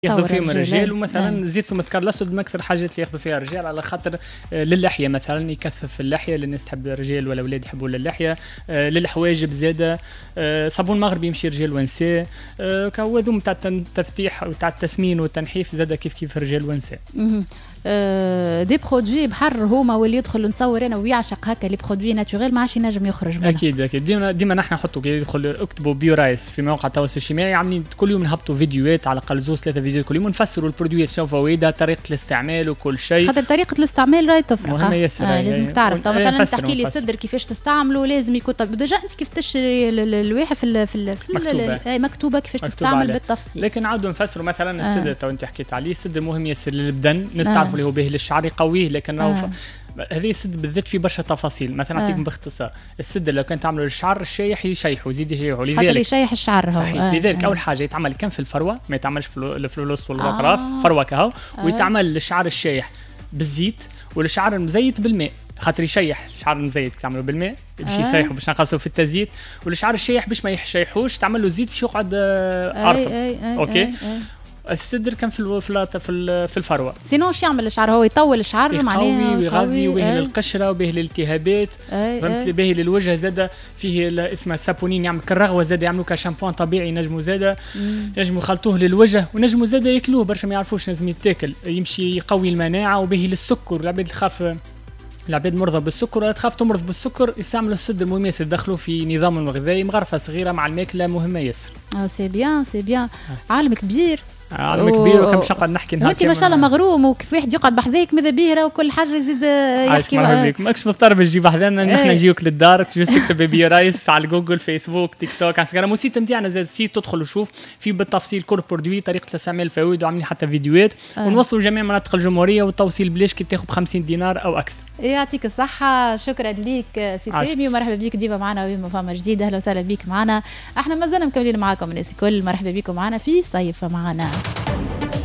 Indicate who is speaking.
Speaker 1: ياخذوا فيهم الرجال، ومثلا زيت ثوم ذكر الاسود من اكثر الحاجات اللي ياخذوا فيها الرجال، على خاطر للحيه مثلا يكثف اللحيه للناس تحب الرجال ولا اولاد يحبوا اللحيه، للحواجب زاده، صابون مغربي يمشي رجال ونساء، كهو هذوم تاع التفتيح وتاع التسمين والتنحيف زاده كيف رجال ونساء.
Speaker 2: دي برودوي بحر هما واللي يدخل نصور انا ويعشق هكا لي برودوي ناتوريل ما عادش ينجم يخرج منها.
Speaker 1: اكيد ديما نحن نحطوا كي يدخل اكتبوا بيو رايس في مواقع التواصل الاجتماعي، عاملين كل يوم نهبطوا فيديوهات على الاقل 2-3 فيديوهات كل يوم نفسروا البرودوي شنو فوائدها، طريقه الاستعمال وكل شيء.
Speaker 2: خاطر طريقه الاستعمال راهي تفرق
Speaker 1: مهمه ياسر.
Speaker 2: لازم تعرف طبعا مثلا تحكي لي صدر كيفاش تستعمله لازم يكون طب ديجا انت كيف تشري الواحد في مكتوبه كيفاش تستعمل بالتفصيل.
Speaker 1: لكن نعاودوا نفسروا مثلا الصدر تو انت حكيت عليه، الصدر مهم ياسر للبدن، الناس تعرفوا اللي هو به للشعر يقويه، لكن هذه السد بالذات في برشا تفاصيل. مثلا نعطيكم باختصار، السد لو كان تعملوا للشعر الشايح يشيحوا يزيد يشيحوا، لذلك
Speaker 2: يشيح الشعر هو
Speaker 1: صحيح. لذلك اول حاجه يتعمل كان في الفروه، ما يتعملش في الوسط والاطراف، فروه كهو، ويتعمل للشعر الشايح بالزيت والشعر المزيت بالماء، خاطر يشيح الشعر المزيت تعمله بالماء باش يسيحوا باش نقصوا في التزييت، والشعر الشايح باش ما يشيحوش تعمل له زيت باش يقعد ارطب. اوكي الصدر كان في الفروه.
Speaker 2: سينو واش يعمل الشعر؟ هو يطول الشعر معناها
Speaker 1: ويغذي وبيه للقشره وبيه للالتهابات، فهمت لي، بيه للوجه زاده، فيه اسمه سابونين يعمل كالرغوه زاده، يعملوا كشامبوان طبيعي، ينجموا زاده ينجموا يخلطوه للوجه، ونجموا زاده ياكلوه، برشا ما يعرفوش لازم يتاكل، يمشي يقوي المناعه، وبيه للسكر، العباد تخاف، العباد مرضى بالسكر ولا تخاف تمرض بالسكر يستعملوا الصدر مهم ياسر، يدخلوا في نظامهم الغذائي مغرفه صغيره مع الماكله مهمه ياسر.
Speaker 2: سي بيان عالم كبير،
Speaker 1: عالم كبير، وكم نقعد نحكي نهار
Speaker 2: وانت ما شاء الله مغروم، وكيف واحد يقعد بحذاك ماذا بيه وكل حاجه يزيد يحكي.
Speaker 1: مرحبا بك، ماكش مضطر باش تجي بحذانا، نحن نجيوك للدار، جوست تكتب بيبي رايس على جوجل، فيسبوك، تيك توك، انستغرام، والسيت نتاعنا زاد السيت تدخل وشوف فيه بالتفصيل كل برودوي، طريقه الاستعمال، الفوائد، وعاملين حتى فيديوهات ونوصلوا لجميع مناطق الجمهوريه، والتوصيل بلاش كي تاخذ 50 دينار او اكثر. يعطيك
Speaker 2: الصحة، شكرا ليك سي سامي، ومرحبا بيك ديما معنا ويما فما جديد، اهلا وسهلا بيك معنا، احنا مازلنا مكملين معاكم الناس الكل، مرحبا بيكم معنا في صيف معنا.